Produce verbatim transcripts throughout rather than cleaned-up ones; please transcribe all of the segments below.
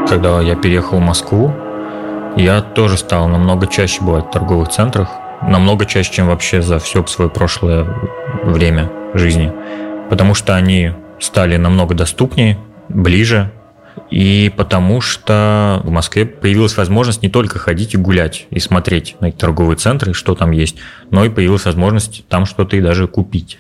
Когда я переехал в Москву, я тоже стал намного чаще бывать в торговых центрах, намного чаще, чем вообще за все свое прошлое время жизни, потому что они стали намного доступнее, ближе, и потому что в Москве появилась возможность не только ходить и гулять, и смотреть на эти торговые центры, что там есть, но и появилась возможность там что-то и даже купить.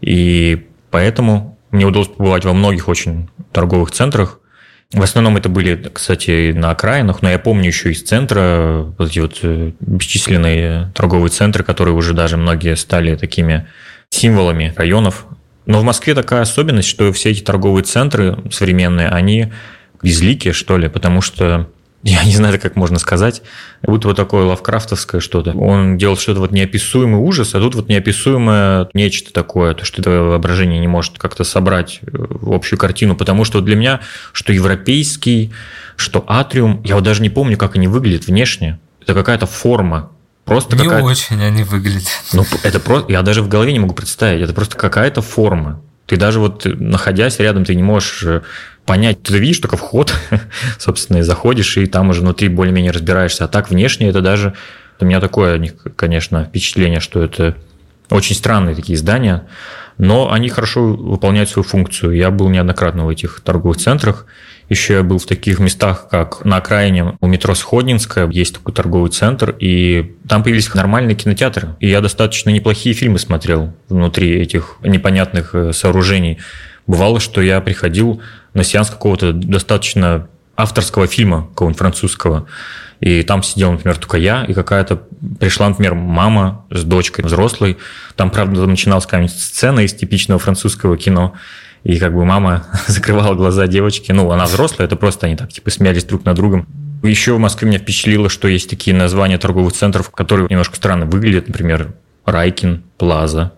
И поэтому мне удалось побывать во многих очень торговых центрах. В основном это были, кстати, на окраинах, но я помню еще из центра вот эти вот бесчисленные торговые центры, которые уже даже многие стали такими символами районов. Но в Москве такая особенность, что все эти торговые центры современные, они безликие, что ли, потому что, я не знаю, как можно сказать, будто вот такое лавкрафтовское что-то. Он делал что-то вот неописуемый ужас, а тут вот неописуемое нечто такое, то, что твое воображение не может как-то собрать в общую картину, потому что для меня, что европейский, что атриум, я вот даже не помню, как они выглядят внешне. Это какая-то форма. Просто не какая-то... очень они выглядят. Ну, это просто... Я даже в голове не могу представить. Это просто какая-то форма. Ты даже вот, находясь рядом, ты не можешь понять. Ты видишь только вход, собственно, и заходишь, и там уже внутри более-менее разбираешься. А так внешне это даже... У меня такое, конечно, впечатление, что это очень странные такие здания, но они хорошо выполняют свою функцию. Я был неоднократно в этих торговых центрах. Еще я был в таких местах, как на окраине у метро Сходнинская, есть такой торговый центр, и там появились нормальные кинотеатры. И я достаточно неплохие фильмы смотрел внутри этих непонятных сооружений. Бывало, что я приходил на сеанс какого-то достаточно авторского фильма, какого-нибудь французского, и там сидел, например, только я, и какая-то пришла, например, мама с дочкой взрослой. Там, правда, начиналась какая-нибудь сцена из типичного французского кино, и как бы мама закрывала глаза девочки. Ну, она взрослая, это просто они так типа смеялись друг над другом. Еще в Москве меня впечатлило, что есть такие названия торговых центров, которые немножко странно выглядят. Например, Райкин Плаза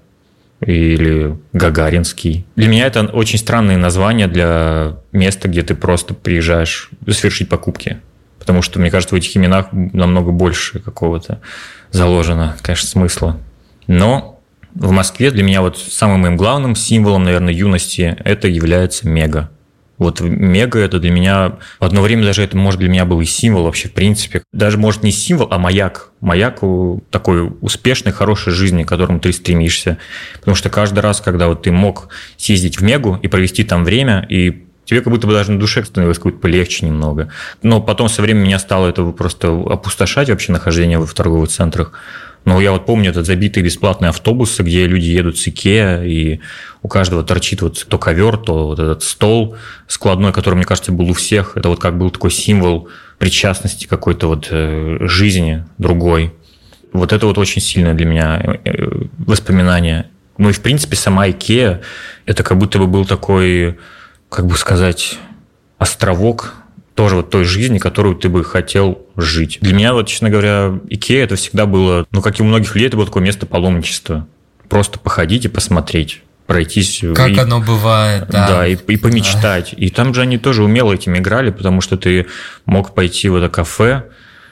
или Гагаринский. Для меня это очень странные названия для места, где ты просто приезжаешь совершить покупки. Потому что, мне кажется, в этих именах намного больше какого-то заложено, конечно, смысла. Но в Москве для меня вот самым моим главным символом, наверное, юности это является Мега. Вот Мега это для меня, в одно время даже это, может, для меня был и символ вообще, в принципе. Даже, может, не символ, а маяк. Маяк такой успешной, хорошей жизни, к которому ты стремишься. Потому что каждый раз, когда вот ты мог съездить в Мегу и провести там время, и тебе как будто бы даже на душе становилось как-то полегче немного. Но потом со временем меня стало это просто опустошать вообще нахождение в торговых центрах. Но я вот помню этот забитый бесплатный автобус, где люди едут с Икеа, и у каждого торчит вот то ковер, то вот этот стол складной, который, мне кажется, был у всех. Это вот как был такой символ причастности какой-то вот жизни другой. Вот это вот очень сильное для меня воспоминание. Ну и, в принципе, сама Икеа, это как будто бы был такой, как бы сказать, островок тоже вот той жизни, которую ты бы хотел жить. Для меня, вот, честно говоря, Икеа это всегда было, ну, как и у многих людей, это было такое место паломничества. Просто походить и посмотреть, пройтись. Как и, оно бывает, да. Да, и, и помечтать. Да. И там же они тоже умело этим играли, потому что ты мог пойти в это кафе,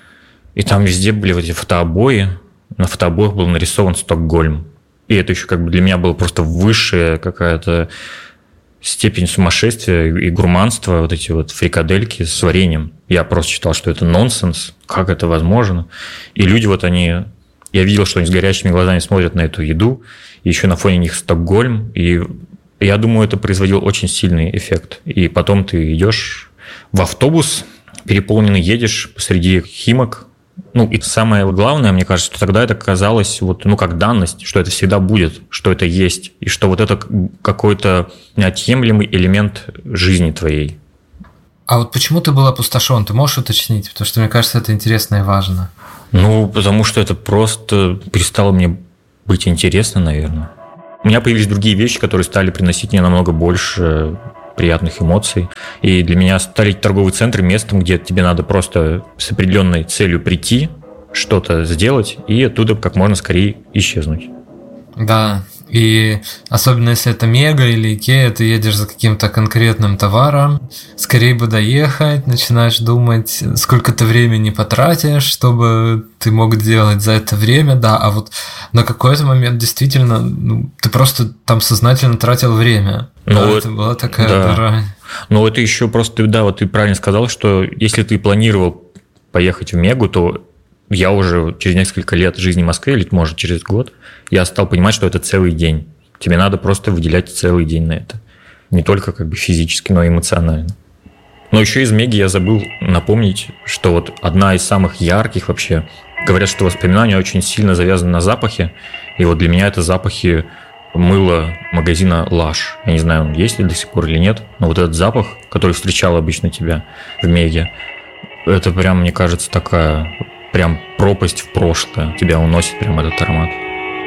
и там везде были вот эти фотообои. На фотообоях был нарисован Стокгольм. И это еще как бы для меня было просто высшая какая-то степень сумасшествия и гурманства, вот эти вот фрикадельки с вареньем. Я просто считал, что это нонсенс, как это возможно. И люди вот они... Я видел, что они с горящими глазами смотрят на эту еду, и еще на фоне них Стокгольм, и я думаю, это производило очень сильный эффект. И потом ты идешь в автобус, переполненный, едешь посреди Химок. Ну, и самое главное, мне кажется, что тогда это казалось вот, ну, как данность, что это всегда будет, что это есть, и что вот это какой-то неотъемлемый элемент жизни твоей. А вот почему ты был опустошен? Ты можешь уточнить? Потому что, мне кажется, это интересно и важно. Ну, потому что это просто перестало мне быть интересно, наверное. У меня появились другие вещи, которые стали приносить мне намного больше приятных эмоций. И для меня стали торговые центры местом, где тебе надо просто с определенной целью прийти, что-то сделать и оттуда как можно скорее исчезнуть. Да, и особенно если это Мега или Икеа, ты едешь за каким-то конкретным товаром, скорее бы доехать, начинаешь думать, сколько ты времени потратишь, чтобы ты мог делать за это время, да, а вот на какой-то момент действительно ну, ты просто там сознательно тратил время. Ну, да, вот, это была такая да. дыра. Ну, это еще просто, да, вот ты правильно сказал, что если ты планировал поехать в Мегу, то я уже через несколько лет жизни в Москве, или, может, через год, я стал понимать, что это целый день. Тебе надо просто выделять целый день на это. Не только как бы физически, но и эмоционально. Но еще из Меги я забыл напомнить, что вот одна из самых ярких вообще, говорят, что воспоминания очень сильно завязаны на запахе, и вот для меня это запахи мыла магазина Lush. Я не знаю, он есть ли до сих пор или нет, но вот этот запах, который встречал обычно тебя в Меге, это прям, мне кажется, такая прям пропасть в прошлое. Тебя уносит прям этот аромат.